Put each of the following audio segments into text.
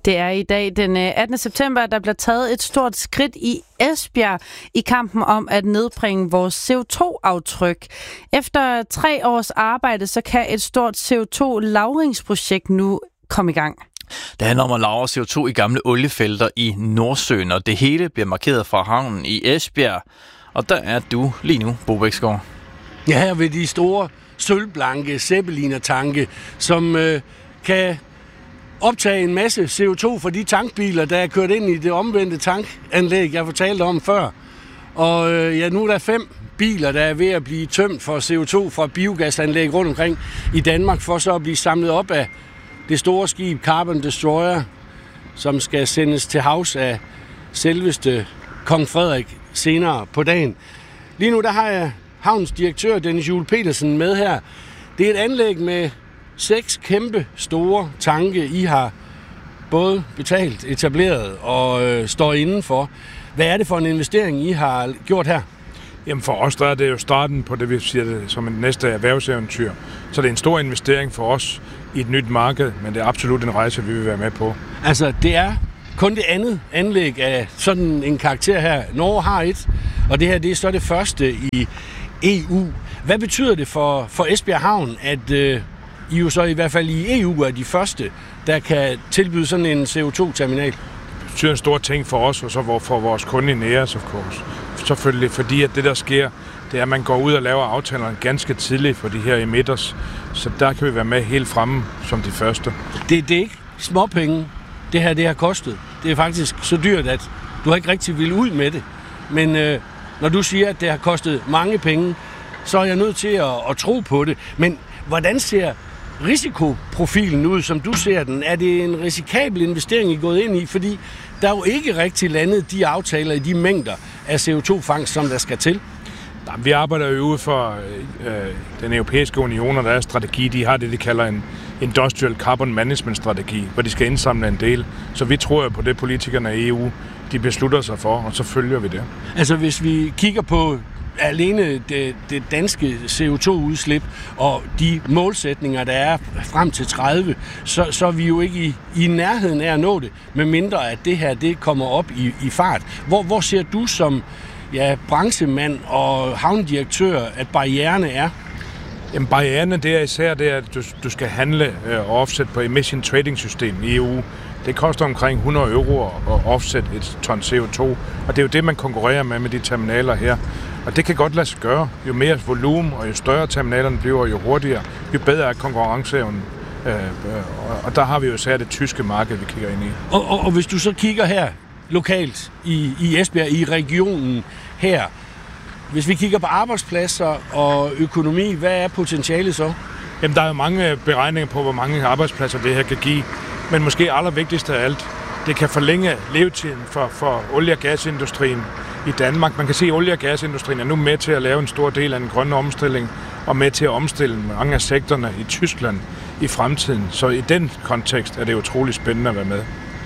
Det er i dag den 18. september, der bliver taget et stort skridt i Esbjerg i kampen om at nedbringe vores CO2-aftryk. Efter 3 års arbejde, så kan et stort CO2-lagringsprojekt nu komme i gang. Det handler om at lagre CO2 i gamle oliefelter i Nordsøen, og det hele bliver markeret fra havnen i Esbjerg. Og der er du lige nu, Bo Bæksgaard. Ja, her ved de store sølvblanke zeppelinertanke, som kan optage en masse CO2 fra de tankbiler, der er kørt ind i det omvendte tankanlæg, jeg fortalte om før. Og nu er der 5 biler, der er ved at blive tømt for CO2 fra biogasanlæg rundt omkring i Danmark, for så at blive samlet op af det store skib Carbon Destroyer, som skal sendes til havs af selveste Kong Frederik senere på dagen. Lige nu der har jeg havns direktør Dennis Juel Petersen med her. Det er et anlæg med 6 kæmpe store tanke, I har både betalt, etableret og står indenfor. Hvad er det for en investering, I har gjort her? Jamen for os der er det jo starten på det, vi siger det som en næste erhvervseventyr. Så det er en stor investering for os i et nyt marked, men det er absolut en rejse, vi vil være med på. Altså det er kun det andet anlæg af sådan en karakter her. Norge har et, og det her det er så det første i EU. Hvad betyder det for Esbjerg Havn, at I jo så i hvert fald i EU er de første, der kan tilbyde sådan en CO2-terminal? Det betyder en stor ting for os, og så for vores kunde i Neas, of course. Selvfølgelig, fordi at det, der sker, det er, at man går ud og laver aftalerne ganske tidligt for de her emitters. Så der kan vi være med helt fremme som de første. Det er ikke småpenge, det har kostet. Det er faktisk så dyrt, at du har ikke rigtig vil ud med det. Men når du siger, at det har kostet mange penge, så er jeg nødt til at tro på det. Men hvordan ser risikoprofilen ud, som du ser den? Er det en risikabel investering, I er gået ind i? Fordi der er jo ikke rigtig landet de aftaler i de mængder af CO2-fangst, som der skal til. Vi arbejder jo ude for den europæiske union, og der er strategi. De har det, de kalder en Industrial Carbon Management-strategi, hvor de skal indsamle en del. Så vi tror jo på det, politikerne i EU de beslutter sig for, og så følger vi det. Altså hvis vi kigger på alene det danske CO2-udslip og de målsætninger, der er frem til 30, så er vi jo ikke i nærheden af at nå det, medmindre at det her det kommer op i fart. Hvor ser du som branchemand og havnedirektør, at barriererne er? Jamen, barriererne det er især det, at du skal handle og offset på emission trading system i EU. Det koster omkring 100 euro at offset et ton CO2, og det er jo det, man konkurrerer med de terminaler her. Og det kan godt lade sig gøre. Jo mere volumen og jo større terminalerne bliver, jo hurtigere, jo bedre er konkurrenceevnen. Og der har vi jo især det tyske marked, vi kigger ind i. Og hvis du så kigger her lokalt i Esbjerg, i regionen her, hvis vi kigger på arbejdspladser og økonomi, hvad er potentialet så? Jamen, der er jo mange beregninger på, hvor mange arbejdspladser det her kan give. Men måske allervigtigst af alt, det kan forlænge levetiden for olie- og gasindustrien i Danmark. Man kan se, at olie- og gasindustrien er nu med til at lave en stor del af den grønne omstilling, og med til at omstille mange af sektorerne i Tyskland i fremtiden. Så i den kontekst er det utrolig spændende at være med.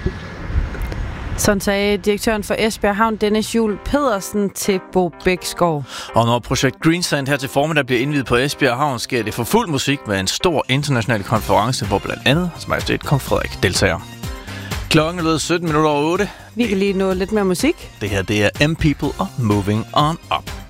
Sådan sagde direktøren for Esbjerg Havn, Dennis Juel Petersen, til Bo Bæksgaard. Og når projekt Greensand her til formiddag bliver indviet på Esbjerg Havn, sker det for fuld musik med en stor international konference, hvor blandt andet Hans Majestæt Kong Frederik deltager. Klokken er blevet 17:08. Vi kan lige nå lidt mere musik. Det her det er M People og Moving On Up.